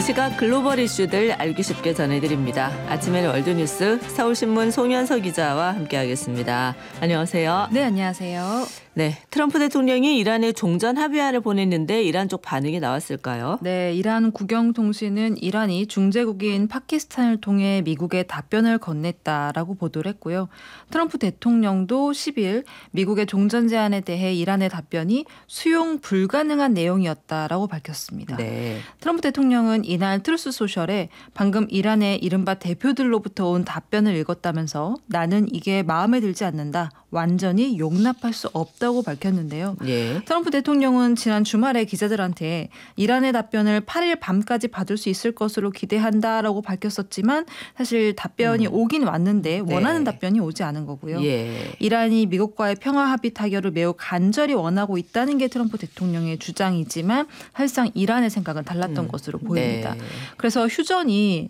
시각 글로벌 이슈들 알기 쉽게 전해드립니다. 아침에는 월드뉴스 서울신문 송현서 기자와 함께하겠습니다. 안녕하세요. 네, 안녕하세요. 네, 트럼프 대통령이 이란에 종전 합의안을 보냈는데 이란 쪽 반응이 나왔을까요? 네, 이란 국영통신은 이란이 중재국인 파키스탄을 통해 미국에 답변을 건넸다라고 보도를 했고요. 트럼프 대통령도 10일 미국의 종전 제안에 대해 이란의 답변이 수용 불가능한 내용이었다라고 밝혔습니다. 네. 트럼프 대통령은 이날 트루스 소셜에 방금 이란의 이른바 대표들로부터 온 답변을 읽었다면서 나는 이게 마음에 들지 않는다. 완전히 용납할 수 없다고 밝혔는데요. 예. 트럼프 대통령은 지난 주말에 기자들한테 이란의 답변을 8일 밤까지 받을 수 있을 것으로 기대한다라고 밝혔었지만 사실 답변이 오긴 왔는데 원하는 답변이 오지 않은 거고요. 예. 이란이 미국과의 평화 합의 타결을 매우 간절히 원하고 있다는 게 트럼프 대통령의 주장이지만 사실상 이란의 생각은 달랐던 것으로 보입니다. 네. 그래서 휴전이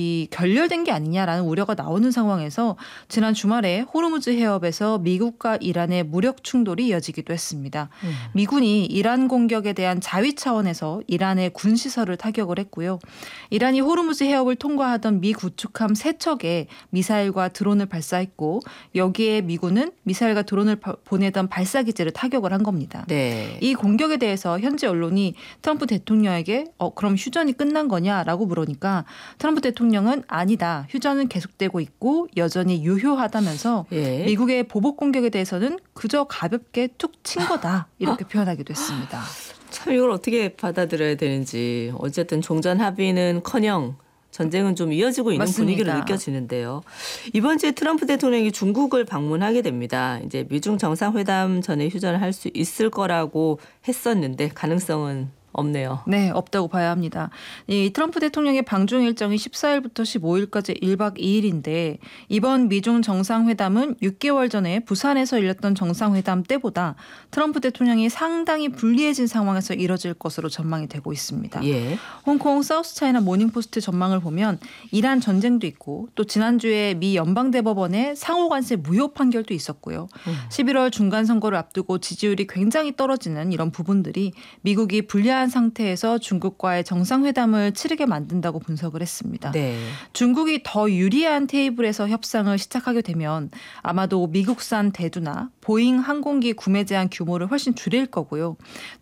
결렬된 게 아니냐라는 우려가 나오는 상황에서 지난 주말에 호르무즈 해협에서 미국과 이란의 무력 충돌이 이어지기도 했습니다. 미군이 이란 공격에 대한 자위 차원에서 이란의 군시설을 타격을 했고요. 이란이 호르무즈 해협을 통과하던 미 구축함 3척에 미사일과 드론을 발사했고 여기에 미군은 미사일과 드론을 보내던 발사기지를 타격을 한 겁니다. 네. 이 공격에 대해서 현지 언론이 트럼프 대통령에게 그럼 휴전이 끝난 거냐라고 물으니까 트럼프 대통령은 아니다. 휴전은 계속되고 있고 여전히 유효하다면서 예. 미국의 보복 공격에 대해서는 그저 가볍게 툭 친 거다. 이렇게 표현하기도 했습니다. 참 이걸 어떻게 받아들여야 되는지 어쨌든 종전 합의는커녕 전쟁은 좀 이어지고 있는 맞습니다. 분위기로 느껴지는데요. 이번 주에 트럼프 대통령이 중국을 방문하게 됩니다. 이제 미중 정상회담 전에 휴전을 할 수 있을 거라고 했었는데 가능성은 없네요. 네, 없다고 봐야 합니다. 이 트럼프 대통령의 방중 일정이 14일부터 15일까지 1박 2일인데 이번 미중 정상회담은 6개월 전에 부산에서 열렸던 정상회담 때보다 트럼프 대통령이 상당히 불리해진 상황에서 이뤄질 것으로 전망이 되고 있습니다. 예. 홍콩 사우스차이나 모닝포스트 전망을 보면 이란 전쟁도 있고 또 지난주에 미 연방대법원의 상호관세 무효 판결도 있었고요. 11월 중간선거를 앞두고 지지율이 굉장히 떨어지는 이런 부분들이 미국이 불리한 상태에서 중국과의 정상회담을 치르게 만든다고 분석을 했습니다. 네. 중국이 더 유리한 테이블에서 협상을 시작하게 되면 아마도 미국산 대두나 보잉 항공기 구매 제한 규모를 훨씬 줄일 거고요.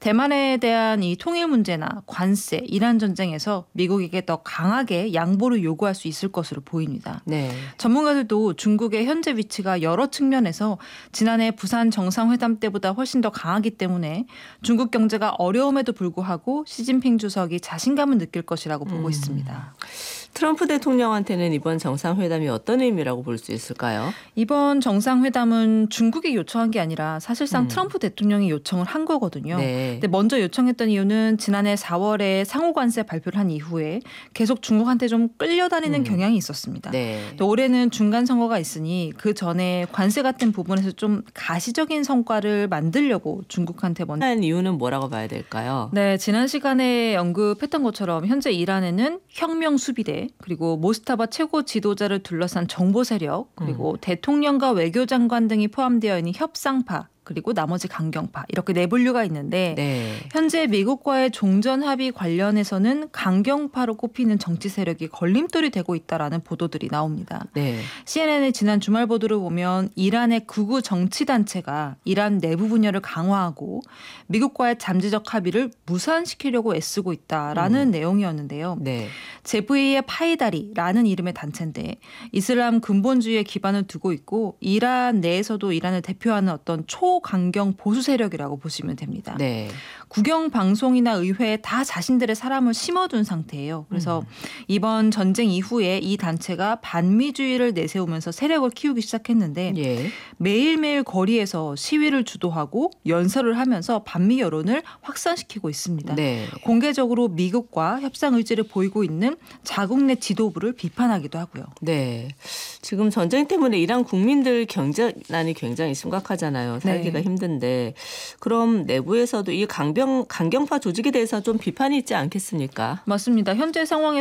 대만에 대한 이 통일 문제나 관세, 이란 전쟁에서 미국에게 더 강하게 양보를 요구할 수 있을 것으로 보입니다. 네. 전문가들도 중국의 현재 위치가 여러 측면에서 지난해 부산 정상회담 때보다 훨씬 더 강하기 때문에 중국 경제가 어려움에도 불구하고 시진핑 주석이 자신감을 느낄 것이라고 보고 있습니다. 트럼프 대통령한테는 이번 정상회담이 어떤 의미라고 볼 수 있을까요? 이번 정상회담은 중국이 요청한 게 아니라 사실상 트럼프 대통령이 요청을 한 거거든요. 네. 근데 먼저 요청했던 이유는 지난해 4월에 상호관세 발표를 한 이후에 계속 중국한테 좀 끌려다니는 경향이 있었습니다. 네. 또 올해는 중간 선거가 있으니 그 전에 관세 같은 부분에서 좀 가시적인 성과를 만들려고 중국한테 먼저 한 이유는 뭐라고 봐야 될까요? 네, 지난 시간에 언급했던 것처럼 현재 이란에는 혁명 수비대 그리고 모스타바 최고 지도자를 둘러싼 정보 세력 그리고 대통령과 외교장관 등이 포함되어 있는 협상파 그리고 나머지 강경파 이렇게 네 분류가 있는데 네. 현재 미국과의 종전 합의 관련해서는 강경파로 꼽히는 정치 세력이 걸림돌이 되고 있다라는 보도들이 나옵니다. 네. CNN의 지난 주말 보도를 보면 이란의 극우 정치단체가 이란 내부 분열을 강화하고 미국과의 잠재적 합의를 무산시키려고 애쓰고 있다라는 내용이었는데요. 네. 제브이의 파이다리라는 이름의 단체인데 이슬람 근본주의에 기반을 두고 있고 이란 내에서도 이란을 대표하는 어떤 초강경 보수 세력이라고 보시면 됩니다. 네. 국영 방송이나 의회에 다 자신들의 사람을 심어둔 상태예요. 그래서 이번 전쟁 이후에 이 단체가 반미주의를 내세우면서 세력을 키우기 시작했는데 예. 매일매일 거리에서 시위를 주도하고 연설을 하면서 반미 여론을 확산시키고 있습니다. 네. 공개적으로 미국과 협상 의지를 보이고 있는 자국 내 지도부를 비판하기도 하고요. 네. 지금 전쟁 때문에 이란 국민들 경제난이 굉장히 심각하잖아요. 살기가 힘든데 그럼 내부에서도 이 강경파 조직에 대해서 좀 비판이 있지 않겠습니까? 맞습니다. 현재 상황에